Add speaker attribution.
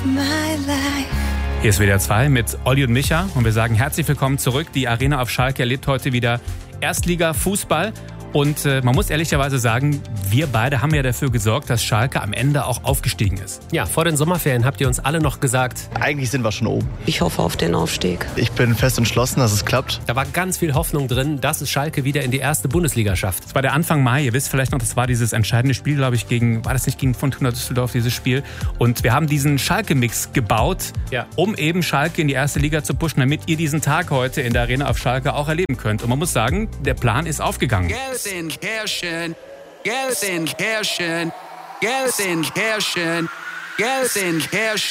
Speaker 1: Hier ist WDR 2 mit Olli und Micha und wir sagen herzlich willkommen zurück. Die Arena auf Schalke erlebt heute wieder Erstliga-Fußball. Und man muss ehrlicherweise sagen, wir beide haben ja dafür gesorgt, dass Schalke am Ende auch aufgestiegen ist.
Speaker 2: Ja, vor den Sommerferien habt ihr uns alle noch gesagt,
Speaker 3: eigentlich sind wir schon oben.
Speaker 4: Ich hoffe auf den Aufstieg.
Speaker 3: Ich bin fest entschlossen, dass es klappt.
Speaker 2: Da war ganz viel Hoffnung drin, dass es Schalke wieder in die erste Bundesliga schafft.
Speaker 1: Es war der Anfang Mai, ihr wisst vielleicht noch, das war dieses entscheidende Spiel, glaube ich, war das nicht gegen Fortuna Düsseldorf, dieses Spiel? Und wir haben diesen Schalke-Mix gebaut, um eben Schalke in die erste Liga zu pushen, damit ihr diesen Tag heute in der Arena auf Schalke auch erleben könnt. Und man muss sagen, der Plan ist aufgegangen.
Speaker 5: Gelsenkirchen, Gelsenkirchen, Gelsenkirchen, Gelsenkirchen.